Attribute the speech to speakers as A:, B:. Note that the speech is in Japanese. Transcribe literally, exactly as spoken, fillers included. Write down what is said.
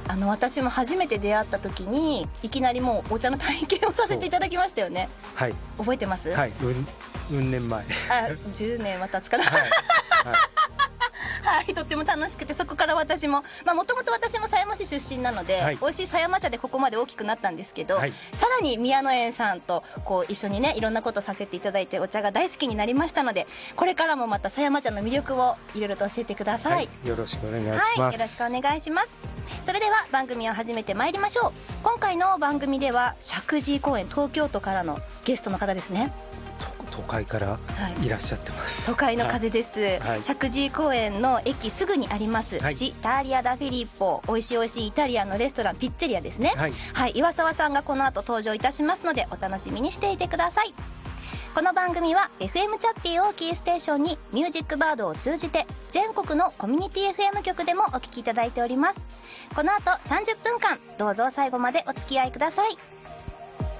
A: あの私も初めて出会った時にいきなりもうお茶の体験をさせていただきましたよね。
B: はい、
A: 覚えてます？
B: はい、うんうん年前。
A: あ、じゅうねんは経つから、はい、はいはい、とっても楽しくて、そこから私ももともと私も狭山市出身なので、はい、美味しい狭山茶でここまで大きくなったんですけど、はい、さらに宮野園さんとこう一緒にねいろんなことさせていただいてお茶が大好きになりましたので、これからもまた狭山茶の魅力をいろいろと教えてください、はい、
B: よろしくお願いします、
A: はい、よろしくお願いします。それでは番組を始めてまいりましょう。今回の番組では石神井公園、東京都からのゲストの方ですね。
B: 都会からいらっしゃってます、
A: はい、都会の風です、はい、石神井公園の駅すぐにあります、はい、ジ・ターリア・ダ・フィリッポ、美味しい美味しいイタリアンのレストランピッツェリアですね。はい、はい、岩沢さんがこの後登場いたしますのでお楽しみにしていてください。この番組は エフエム チャッピーをキーステーションにミュージックバードを通じて全国のコミュニティ エフエム 局でもお聞きいただいております。この後さんじゅっぷんかんどうぞ最後までお付き合いください。